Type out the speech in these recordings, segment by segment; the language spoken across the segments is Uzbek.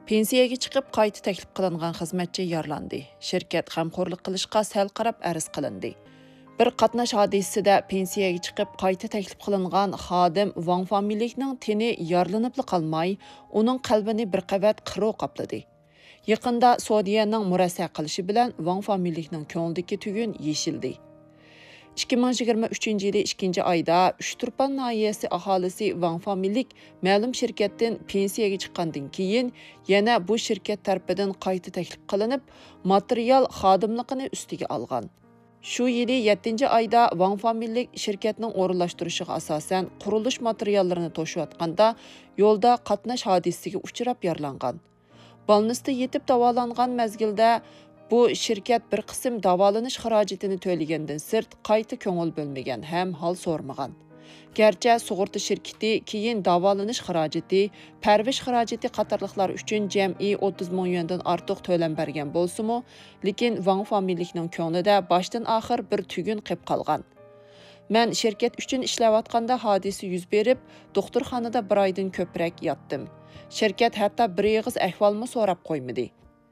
Pensiyaga chiqib qayta taklif qilingan xizmatchi yaralandi. Shirkat g'amxo'rlik qilishga sal qarab arz qilindi. Bir qatnash hodisasida pensiyaga chiqib qayta taklif qilingan xodim Wang familiyaning teni yaralanib qolmay, uning qalbini bir qavat qiro qopladi. Yaqinda Saudiyaning murassa qilishi bilan Wang familiyaning ko'nglidagi tugun yeshildi. 2023 yılı 2. ayda Üçturpan nahiyesi ahalisi Wang familik ma'lum şirketden pensiyaga chiqqandan keyin yana bu şirket tarafidan qayta taklif qilinib, material xodimligini ustiga olgan. Shu yili 7. ayda Wang familik şirketning o'rinlashtirishiga asosan qurilish materiallarini to'shiyotganda yo'lda qatnash hodisasiga uchrab yaralangan. Balnisda yetib davolangan mezgilda bu şirket bir qism davolanish xarajatini to'lagandan sirt qayta ko'ngil bo'lmagan ham hol so'rmagan. Gerçi sug'urta shirkati keyin davolanish xarajati, parvish xarajati qatorliqlar uchun jam'i 30 ming yuandan ortiq to'lam bergan bo'lsa-mu, lekin Wang familiyaning ko'nglida boshdan oxir bir tugun qilib qolgan. Men şirket uchun ishlayotganda hodisa yuz berib, doktorxonada bir oydan ko'proq yotdim. Şirket hatto bir og'iz ahvolni so'rab qo'ymadi.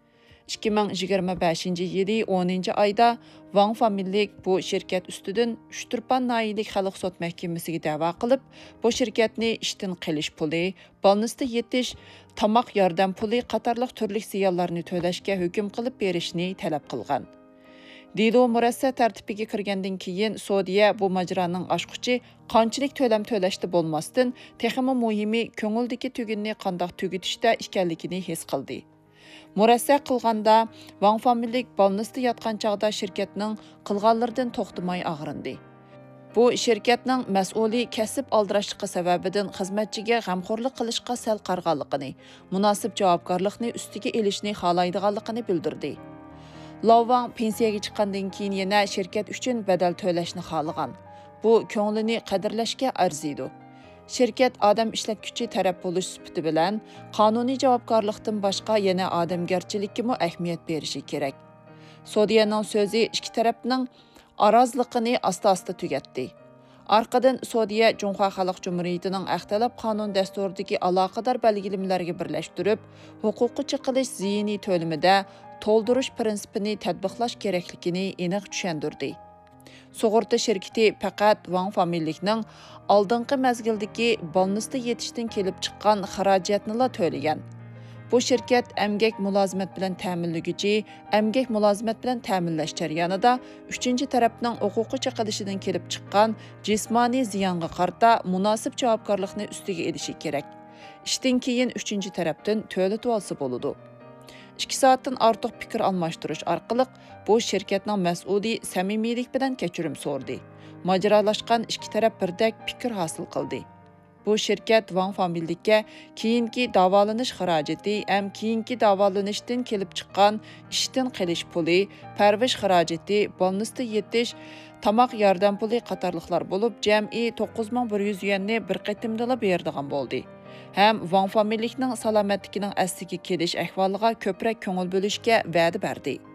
2025 yılı 10. ayda Wang familik bu şirket üstüdün Üçturpan nahiyalik xalq sot mahkamasiga da'vo qilib, bu şirketni ishdan qilish puli, balnisda yetish, tamoq yordam puli qatorliq turli ziyonlarni to'lashga hukm qilib berishni talab qilgan. Dilo murassa tartibiga kirgandan keyin Saudiya bu majroning ochquchi qanchalik to'lam to'lashda bo'lmasdan, texmi muhimi ko'ngildagi tugunni qandoq tugitishda ekanligini his qildi. Murassa qilganda Wang familik balnisda yotgan chaqda shirkatning qilganlaridan to'xtamay og'rindi. Bu shirkatning mas'uli kasb aldirashligi sababidan xizmatchiga g'amxo'rlik qilishga sal qarg'anligini, munosib javobgarlikni ustiga elishni xohlaydiganligini bildirdi. Wang pensiyaga chiqqandan keyin yana shirkat uchun badal to'lashni xohlagan. Bu ko'nglini qadrlashga arziydi. Şirket adam işletkichi taraf bo'lish sifati bilan qonuniy javobgarlikdan boshqa yana odamgarchilikka mu ahamiyat berishi kerak. Saudiyaning so'zi ikki tarafning arazliqini asta-asta tugatdi. Arqadan Saudiya Junxo Xalq Jumhuriyatining Axtalab qonun dasturidagi aloqador belgilimlarga birlashtirib, huquqi chiqilish ziyini to'limida to'ldirish prinsipini tatbiqlash kerakligini aniq tushuntirdi. Sug'urta shirkati faqat Wang familikning oldingi mezgildagi balnisda yetishdan kelib chiqqan xarajatni to'lagan. Bu shirkat emgak mulozimat bilan ta'minlaguvchi, emgak mulozimat bilan ta'minlash jarayonida 3-chi tarafning huquqi chiqilishidan kelib chiqqan jismoniy ziyonga qarta munosib javobgarlikni ustiga elishi kerak. Ishdan keyin 3-chi tarafdan to'latib olsa bo'ladi. 2 soatdan ortiq fikr almashtirish orqali bu shirkatning mas'uli samimiylik bilan kechirim so'rdi. Majralashgan ikki taraf birdek fikr hosil qildi. Bu shirkat Wang familikka keyingi davolanish xarajati ham keyingi davolanishdan kelib chiqqan ishdan qilish puli, parvish xarajati, balnisda yetish, tamoq yordam puli qatorliqlar bo'lib, jam'i 9100 yuanni bir qatimdala beradigan bo'ldi. Hem Wang familikning salomatligining asliga kelish ahvoliga ko'proq ko'ngil bo'lishga va'da berdi.